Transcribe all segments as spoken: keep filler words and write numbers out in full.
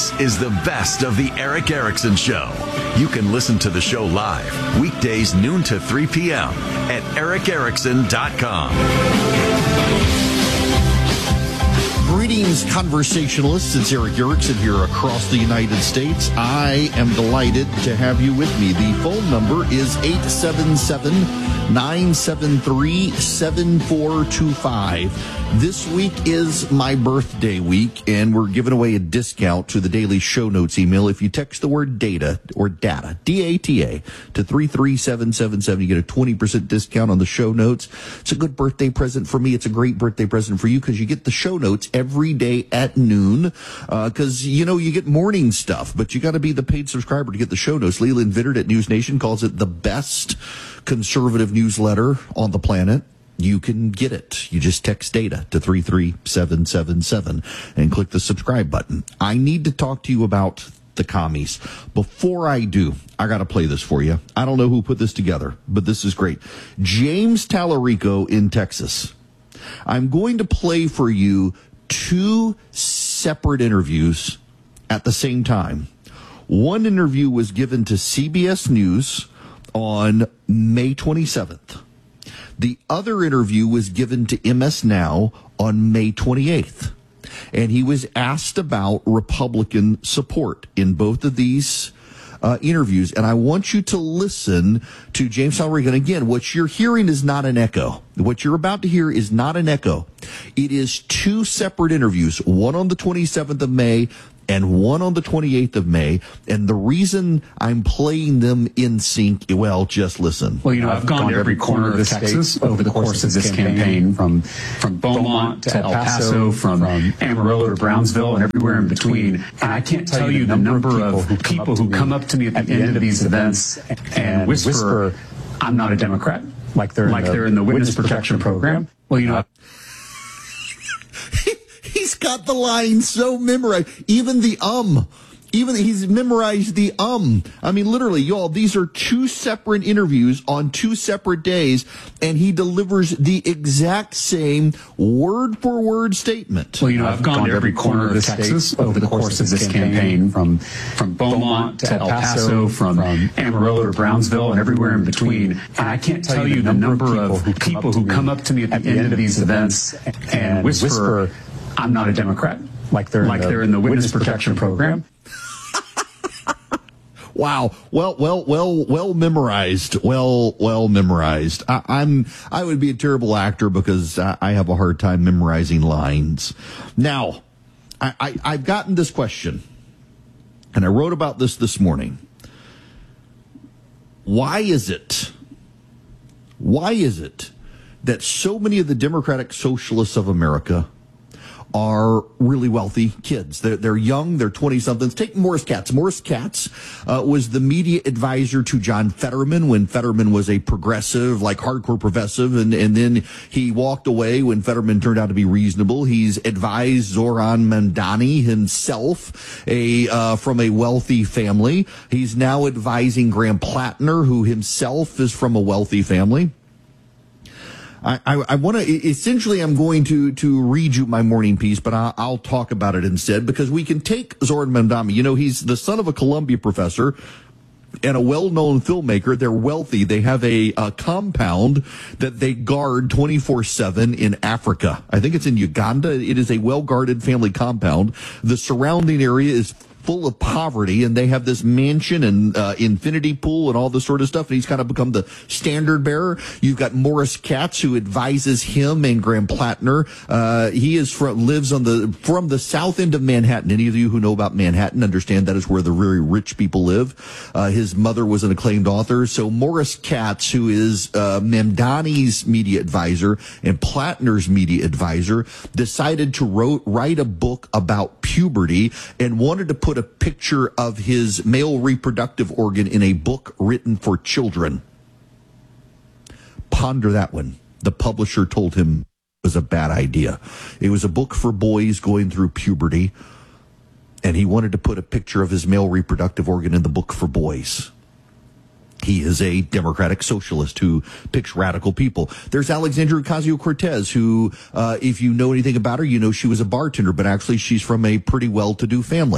This is the best of the Erick Erickson Show. You can listen to the show live weekdays noon to three p.m. at erick erickson dot com. Greetings, conversationalists. It's Erick Erickson here across the United States. I am delighted to have you with me. The phone number is eight seven seven, nine seven three, seven four two five. This week is my birthday week, and we're giving away a discount to the Daily Show Notes email. If you text the word data or data, D A T A, to three three seven seven seven, you get a twenty percent discount on the show notes. It's a good birthday present for me. It's a great birthday present for you because you get the show notes every day at noon. Because, uh, you know, you get morning stuff, but you got to be the paid subscriber to get the show notes. Leland Vittert at News Nation calls it the best conservative newsletter on the planet. You can get it. You just text data to three three seven seven seven and click the subscribe button. I need to talk to you about the commies. Before I do, I got to play this for you. I don't know who put this together, but this is great. James Tallarico in Texas. I'm going to play for you two separate interviews at the same time. One interview was given to C B S News on May twenty-seventh. The other interview was given to M S Now on May twenty-eighth. And he was asked about Republican support in both of these uh, interviews. And I want you to listen to James Tallarico. And again, what you're hearing is not an echo. What you're about to hear is not an echo. It is two separate interviews, one on the twenty-seventh of May and one on the twenty-eighth of May. And the reason I'm playing them in sync, well, just listen. Well, you know, I've gone to every corner of Texas over the course of this campaign, from from Beaumont to El Paso, from Amarillo to Brownsville, and everywhere in between. And I can't tell you the number of people who come up to me at the end of these events and whisper, I'm not a Democrat, like they're like they're in the Witness Protection Program. Well, you know, he's got the line so memorized. Even the um. Even he's memorized the um. I mean, literally, y'all, these are two separate interviews on two separate days, and he delivers the exact same word-for-word statement. Well, you know, I've gone to every corner of Texas over the course of this campaign, from from Beaumont to El Paso, from Amarillo to Brownsville, and everywhere in between. And I can't tell you the number of people who come up to me at the end of these events and whisper, I'm not a Democrat, like they're like they're in the Witness Protection Program. Wow. Well, well, well, well memorized. Well, well memorized. I, I'm, I would be a terrible actor because I, I have a hard time memorizing lines. Now, I, I, I've gotten this question, and I wrote about this this morning. Why is it, why is it that so many of the Democratic Socialists of America are really wealthy kids? They're, they're young, they're twenty-somethings. Take Morris Katz. Morris Katz uh, was the media advisor to John Fetterman when Fetterman was a progressive, like hardcore progressive, and, and then he walked away when Fetterman turned out to be reasonable. He's advised Zoran Mamdani himself, a uh, from a wealthy family. He's now advising Graham Plattner, who himself is from a wealthy family. I, I, I want to, essentially, I'm going to, to read you my morning piece, but I, I'll talk about it instead because we can take Zoran Mamdani. You know, he's the son of a Columbia professor and a well-known filmmaker. They're wealthy. They have a, a compound that they guard twenty-four seven in Africa. I think it's in Uganda. It is a well-guarded family compound. The surrounding area is full of poverty, and they have this mansion and uh, infinity pool and all this sort of stuff, and he's kind of become the standard bearer. You've got Morris Katz, who advises him and Graham Plattner. Uh, he is from, lives on the from the south end of Manhattan. Any of you who know about Manhattan understand that is where the very rich people live. Uh, his mother was an acclaimed author. So Morris Katz, who is uh, Mamdani's media advisor and Plattner's media advisor, decided to wrote, write a book about puberty and wanted to put a picture of his male reproductive organ in a book written for children. Ponder that one. The publisher told him it was a bad idea. It was a book for boys going through puberty, and he wanted to put a picture of his male reproductive organ in the book for boys. He is a democratic socialist who picks radical people. There's Alexandria Ocasio-Cortez, who, uh, if you know anything about her, you know she was a bartender, but actually she's from a pretty well-to-do family.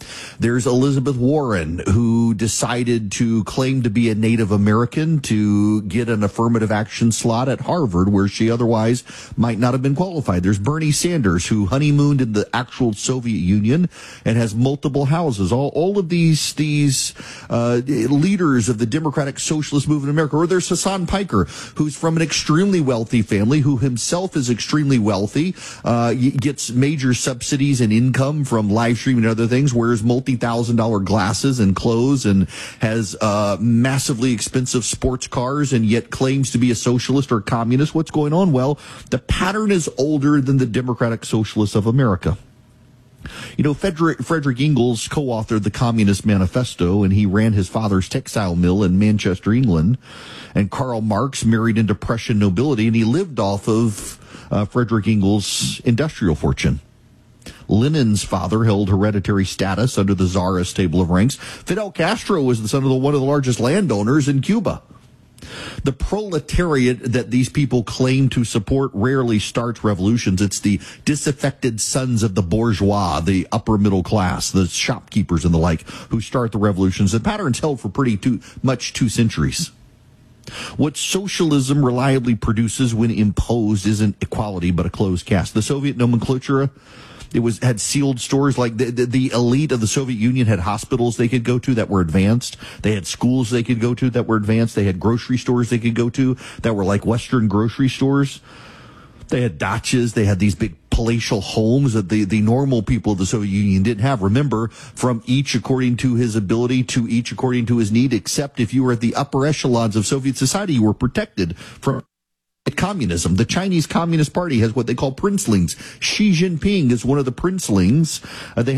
There's Elizabeth Warren, who decided to claim to be a Native American to get an affirmative action slot at Harvard, where she otherwise might not have been qualified. There's Bernie Sanders, who honeymooned in the actual Soviet Union and has multiple houses. All, all of these, these uh, leaders of the Democratic Socialist Movement in America. Or there's Hassan Piker, who's from an extremely wealthy family, who himself is extremely wealthy, uh, gets major subsidies and income from live streaming and other things, wears multi-thousand dollar glasses and clothes, and has uh, massively expensive sports cars, and yet claims to be a socialist or communist. What's going on? Well, the pattern is older than the Democratic Socialists of America. You know, Frederick, Frederick Engels co-authored the Communist Manifesto, and he ran his father's textile mill in Manchester, England. And Karl Marx married into Prussian nobility, and he lived off of uh, Frederick Engels' industrial fortune. Lenin's father held hereditary status under the Tsarist table of ranks. Fidel Castro was the son of the, one of the largest landowners in Cuba. The proletariat that these people claim to support rarely starts revolutions. It's the disaffected sons of the bourgeois, the upper middle class, the shopkeepers and the like, who start the revolutions. The pattern's held for pretty too, much two centuries. What socialism reliably produces when imposed isn't equality, but a closed caste. The Soviet nomenclature, it was had sealed stores. Like the, the, the elite of the Soviet Union had hospitals they could go to that were advanced. They had schools they could go to that were advanced. They had grocery stores they could go to that were like Western grocery stores. They had dachas. They had these big palatial homes that the, the normal people of the Soviet Union didn't have. Remember, from each according to his ability to each according to his need, except if you were at the upper echelons of Soviet society, you were protected from communism. The Chinese Communist Party has what they call princelings. Xi Jinping is one of the princelings. Uh, they